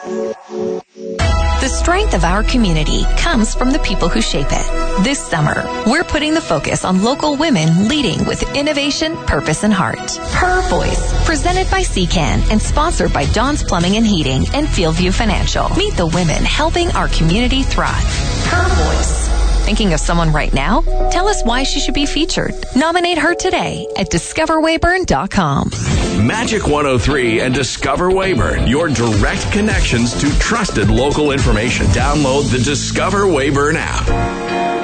The strength of our community comes from the people who shape it. This summer, we're putting the focus on local women leading with innovation, purpose, and heart. Her Voice, presented by CCAN and sponsored by Dawn's Plumbing and Heating and Fieldview Financial. Meet the women helping our community thrive. Her Voice. Thinking of someone right now? Tell us why she should be featured. Nominate her today at discoverwayburn.com. Magic 103 and Discover Wayburn, your direct connections to trusted local information. Download the Discover Wayburn app.